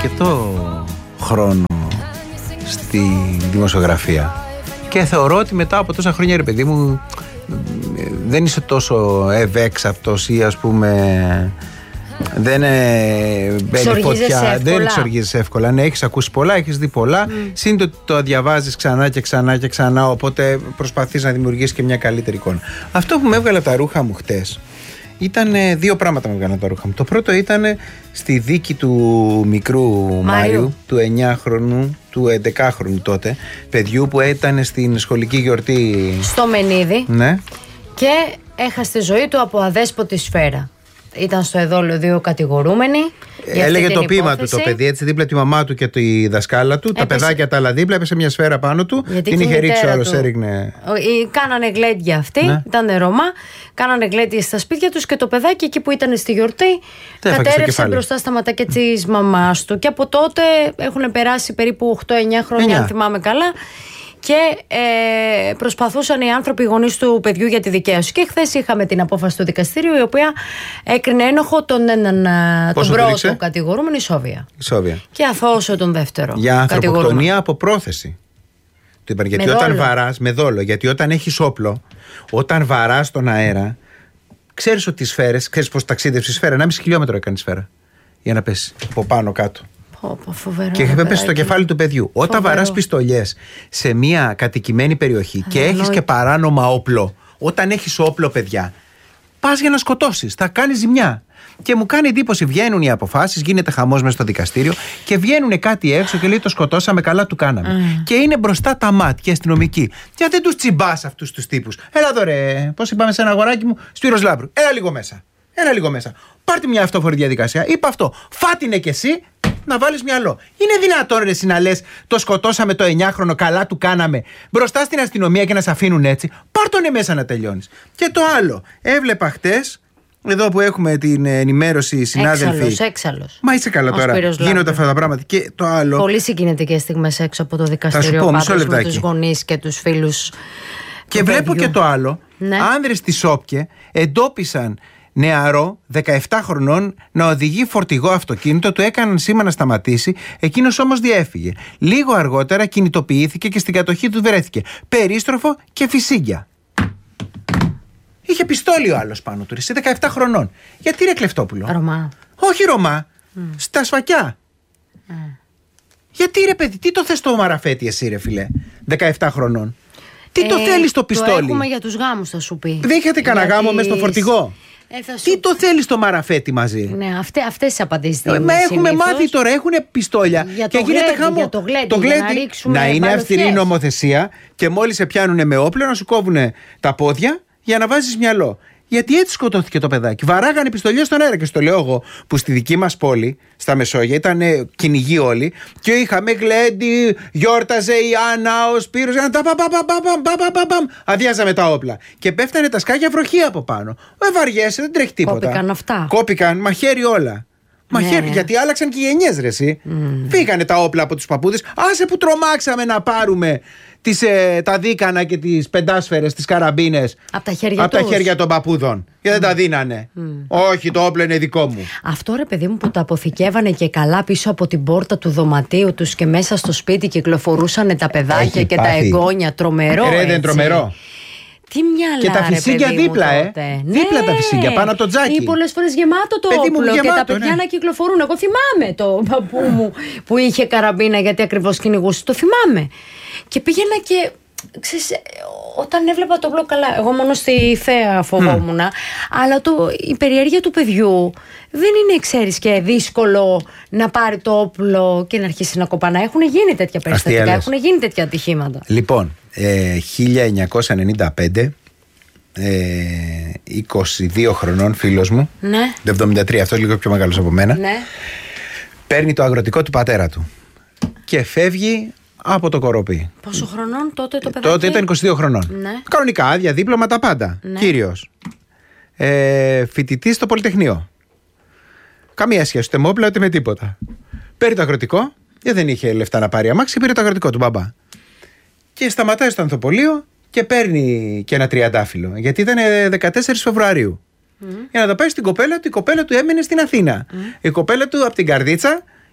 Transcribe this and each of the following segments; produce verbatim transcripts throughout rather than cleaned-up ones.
αρκετό χρόνο στη δημοσιογραφία και θεωρώ ότι μετά από τόσα χρόνια, ρε παιδί μου, δεν είσαι τόσο ευέξαπτος ή ας πούμε δεν ε, μπαίνει φωτιά, δεν εξοργίζεσαι εύκολα. Ναι, έχεις ακούσει πολλά, έχεις δει πολλά. Mm. Συν το, το διαβάζεις ξανά και ξανά και ξανά, οπότε προσπαθείς να δημιουργήσεις και μια καλύτερη εικόνα. Αυτό που με έβγαλε τα ρούχα μου χτες ήταν δύο πράγματα που με έβγαλαν τα ρούχα μου. Το πρώτο ήταν στη δίκη του μικρού Μάριου, Μάριου του εννιάχρονου, του έντεκάχρονου τότε, παιδιού που ήταν στην σχολική γιορτή στο Μενίδη. Ναι. Και έχασε τη ζωή του από αδέσποτη σφαίρα. Ήταν στο εδόλιο δύο κατηγορούμενοι. Έλεγε το ποίημα του το παιδί, έτσι δίπλα τη μαμά του και τη δασκάλα του. Έπεσε... Τα παιδάκια τα άλλα δίπλα, έπεσε μια σφαίρα πάνω του. Γιατί την είχε ρίξει ο άλλος, έριχνε. Κάνανε γλέντια αυτοί, ναι. Ήταν Ρωμά. Κάνανε γλέντια στα σπίτια τους και το παιδάκι εκεί που ήταν στη γιορτή κατέρευσε μπροστά στα ματάκια της μαμάς του. Και από τότε έχουν περάσει περίπου οκτώ εννιά χρόνια, αν θυμάμαι καλά. Και ε, προσπαθούσαν οι άνθρωποι, οι γονείς του παιδιού, για τη δικαίωση. Και χθες είχαμε την απόφαση του δικαστήριου, η οποία έκρινε ένοχο τον έναν, τον πρώτο κατηγορούμενο, η Σόβια. η Σόβια. Και αθώωσε τον δεύτερο. Για ανθρωποκτονία από πρόθεση. Το είπαν, γιατί με όταν βαράς, με δόλο, γιατί όταν έχεις όπλο, όταν βαράς τον αέρα, ξέρεις ότι οι σφαίρες, ξέρεις πώς ταξίδευσε η σφαίρα, ενάμιση χιλιόμετρο έκανε η σφαίρα για να πέσει από πάνω κάτω. Φοβερό, και είχε πέσει στο κεφάλι του παιδιού. Φοβερό. Όταν βαράς πιστολιές σε μια κατοικημένη περιοχή και έχεις και παράνομα όπλο, όταν έχεις όπλο, παιδιά, πας για να σκοτώσεις, θα κάνεις ζημιά. Και μου κάνει εντύπωση, βγαίνουν οι αποφάσεις, γίνεται χαμός μέσα στο δικαστήριο και βγαίνουν κάτι έξω και λέει το σκοτώσαμε, καλά του κάναμε. Mm. Και είναι μπροστά τα μάτια και αστυνομικοί. Γιατί δεν τους τσιμπάς αυτούς τους τύπους. Έλα εδώ ρε, πώς είπαμε σε ένα αγοράκι μου, Σπύρος Λάμπρου, έλα λίγο μέσα. Έλα λίγο μέσα. Πάρτε μια αυτόφορη διαδικασία. Είπα αυτό. Φάτινε κι εσύ. Να βάλεις μυαλό. Είναι δυνατόν ρε εσύ να λες το σκοτώσαμε το εννιάχρονο, καλά του κάναμε, μπροστά στην αστυνομία και να σε αφήνουν έτσι? Πάρ' τον μέσα να τελειώνεις. Και το άλλο, έβλεπα χτες, εδώ που έχουμε την ενημέρωση, συνάδελφοι. Έξαλλος, έξαλλος. Μα είσαι καλά τώρα. Γίνονται αυτά τα πράγματα. Και το άλλο. Πολύ συγκινητικές στιγμές έξω από το δικαστήριο. Πάντως, με τους γονείς και τους φίλους. Και βλέπω και το άλλο. Ναι. Άνδρες στη Σόπκε εντόπισαν νεαρό, δεκαεπτά χρονών, να οδηγεί φορτηγό αυτοκίνητο, του έκαναν σήμα να σταματήσει, εκείνος όμως διέφυγε. Λίγο αργότερα κινητοποιήθηκε και στην κατοχή του βρέθηκε περίστροφο και φυσίγγια. Είχε πιστόλι ο άλλος πάνω του, σε δεκαεπτά χρονών. Γιατί ρε Κλεφτόπουλο? Ρωμά. Όχι Ρωμά, mm. στα σφακιά. Mm. Γιατί ρε παιδί, τι το θες το μαραφέτη εσύ ρε φίλε, δεκαεπτά χρονών? Τι ε, το θέλεις το πιστόλι? Το έχουμε για τους γάμους, θα σου πει. Δεν είχατε κανένα Γιατί... γάμο μες στο φορτηγό? Ε, σου... Τι το θέλεις το μαραφέτη μαζί? Ναι, αυτέ, αυτές τις απαντήσεις. Ε, μα έχουμε συνήθως μάθει τώρα, έχουν πιστόλια για και το γίνεται γλέντι, χαμό. Για το γλέντι, το γλέντι, για να ρίξουμε να είναι παρουσιές. αυστηρή νομοθεσία και μόλις σε πιάνουν με όπλο να σου κόβουν τα πόδια για να βάζεις μυαλό. Γιατί έτσι σκοτώθηκε το παιδάκι. Βαράγανε πιστολιές στον αέρα. Και στο λέω εγώ που στη δική μας πόλη, στα Μεσόγεια, ήταν κυνηγοί όλοι. Και είχαμε γλέντι, γιόρταζε η Άννα, ο Σπύρος. Αδειάζαμε τα όπλα. Και πέφτανε τα σκάκια βροχή από πάνω. Ε, βαριέσαι, δεν τρέχει τίποτα. Κόπηκαν αυτά. Κόπηκαν, μαχαίρι όλα. Μαχαίρι, ναι. Γιατί άλλαξαν και οι γενιές, ρε εσύ. Mm. Φύγανε τα όπλα από τους παππούδες. Άσε που τρομάξαμε να πάρουμε τις, ε, τα δίκανα και τις πεντάσφαιρες, τις καραμπίνες από τα χέρια, από τα χέρια των παππούδων. Και mm. δεν τα δίνανε. Mm. Όχι, το όπλο είναι δικό μου. Αυτό ρε παιδί μου που τα αποθηκεύανε και καλά πίσω από την πόρτα του δωματίου τους και μέσα στο σπίτι κυκλοφορούσαν τα παιδάκια Έχει και πάθει. Τα εγγόνια. Τρομερό. Ρε, δεν τρομερό. Τι μυαλά, και τα φυσίγγια δίπλα, ε. Δίπλα ναι. τα φυσίγγια, πάνω από το τζάκι. Ή πολλές φορές γεμάτο το παιδί όπλο γεμάτο, και τα παιδιά ναι. να κυκλοφορούν. Εγώ θυμάμαι το παππού μου που είχε καραμπίνα γιατί ακριβώς κυνηγούσε. Το θυμάμαι. Και πήγαινα και. Ξέρεις, όταν έβλεπα το όπλο, καλά, εγώ μόνο στη θέα φοβόμουν, mm. αλλά το, η περιέργεια του παιδιού δεν είναι, ξέρεις, και δύσκολο να πάρει το όπλο και να αρχίσει να κοπανά. Έχουν γίνει τέτοια περιστατικά, έχουν γίνει τέτοια ατυχήματα. Λοιπόν, ε, χίλια εννιακόσια ενενήντα πέντε, ε, είκοσι δύο χρονών φίλος μου, ναι. το εβδομήντα τρία, αυτός λίγο πιο μεγάλος από μένα, ναι. παίρνει το αγροτικό του πατέρα του και φεύγει από το Κοροπή. Πόσο χρονών τότε το παιδάκι? Τότε ήταν είκοσι δύο χρονών. Ναι. Κανονικά, άδεια, δίπλωμα, τα πάντα. Ναι. Κύριος. Ε, φοιτητής στο Πολυτεχνείο. Καμία σχέση ούτε με όπλα ούτε με τίποτα. Παίρνει το αγροτικό, γιατί δεν είχε λεφτά να πάρει αμάξι, πήρε το αγροτικό του μπαμπά. Και σταματάει στο ανθοπολείο και παίρνει και ένα τριαντάφυλλο. Γιατί ήταν δεκατέσσερις Φεβρουαρίου. Mm. Για να τα πάει στην κοπέλα του, η κοπέλα του έμενε στην Αθήνα. Mm. Η κοπέλα του από την Καρδίτσα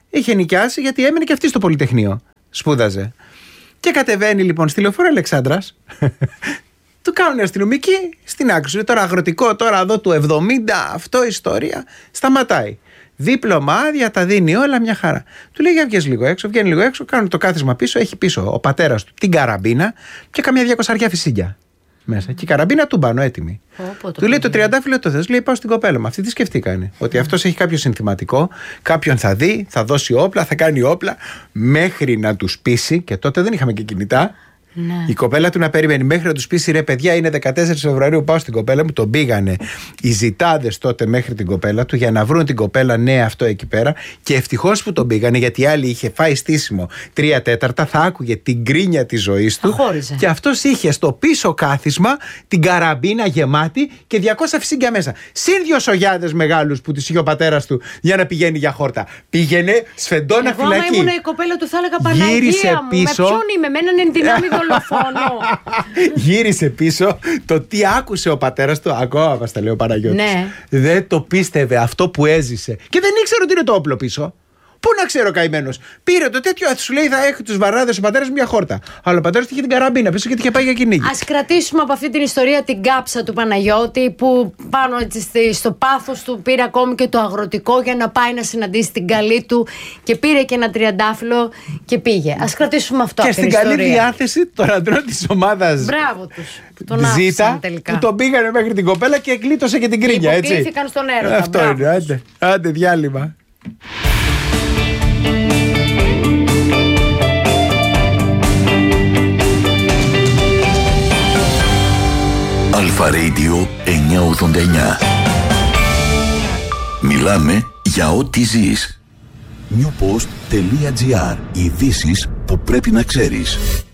Είχε νοικιάσει γιατί έμενε και αυτή στο Πολυτεχνείο. Σπούδαζε. Και κατεβαίνει λοιπόν στη Λεωφόρο Αλεξάνδρας. Του κάνουν αστυνομικοί στην άκρη. Τώρα αγροτικό, τώρα εδώ του εβδομήντα, αυτό ιστορία. Σταματάει. Δίπλωμα, άδεια, τα δίνει όλα μια χαρά. Του λέει: για βγες λίγο έξω, βγαίνει λίγο έξω, κάνουν το κάθισμα πίσω. Έχει πίσω ο πατέρας του την καραμπίνα και καμιά διακοσαριά φυσίγια μέσα. Και η καραμπίνα του μπάνω έτοιμη. Oh, του λέει: το τριαντάφυλλο το θες? Λέει: πάω στην κοπέλα μου. Αυτή τι σκεφτήκανε. Ότι αυτός έχει κάποιο συνθηματικό, κάποιον θα δει, θα δώσει όπλα, θα κάνει όπλα, μέχρι να τους πείσει. Και τότε δεν είχαμε και κινητά. Ναι. Η κοπέλα του να περιμένει μέχρι να τους πείσει: ρε παιδιά, είναι δεκατέσσερις Φεβρουαρίου, πάω στην κοπέλα μου. Τον πήγανε οι ζητάδες τότε μέχρι την κοπέλα του για να βρουν την κοπέλα, ναι, αυτό εκεί πέρα. Και ευτυχώς που τον πήγανε, γιατί η άλλη είχε φάει στήσιμο τρία τέταρτα, θα άκουγε την γκρίνια της ζωής του. Αχώριζε. Και αυτός είχε στο πίσω κάθισμα την καραμπίνα γεμάτη και διακόσια φυσίγγια μέσα. Συν δύο σογιάδες μεγάλους που τις είχε ο πατέρας του για να πηγαίνει για χόρτα. Πήγαινε σφεντόνα φυλακή. Εγώ, άμα ήμουν η κοπέλα του, θα έλεγα: Παναγία μου, πίσω, με ποιον είμαι, με έναν ενδυνάμει δολοφόνο. Γύρισε πίσω. Το τι άκουσε ο πατέρας του, ακόμα μας τα λέει ο Παναγιώτης. Ναι. Δεν το πίστευε αυτό που έζησε. Και δεν ήξερε ότι είναι το όπλο πίσω. Πού να ξέρω, καημένος. Πήρε το τέτοιο, σου λέει θα έχει τους βαράδες ο πατέρας μια χόρτα. Αλλά ο πατέρας είχε την καραμπίνα πίσω και είχε πάει για κυνήγι. Ας κρατήσουμε από αυτή την ιστορία την κάψα του Παναγιώτη, που πάνω έτσι στο πάθος του πήρε ακόμη και το αγροτικό για να πάει να συναντήσει την καλή του και πήρε και ένα τριαντάφυλλο και πήγε. Ας κρατήσουμε αυτό. Και στην καλή διάθεση των αντρών της ομάδας. Μπράβο τους. Τον Ζήτα, που τον πήγανε μέχρι την κοπέλα και γλίτωσε και την κρίνια. Υποκρίθηκαν στον έρωτα. Αυτό είναι. Άντε, άντε διάλειμμα. Αλφα Radio εννιακόσια ογδόντα εννιά. Μιλάμε για ό,τι ζεις. newpost.gr. Ειδήσεις που πρέπει να ξέρεις.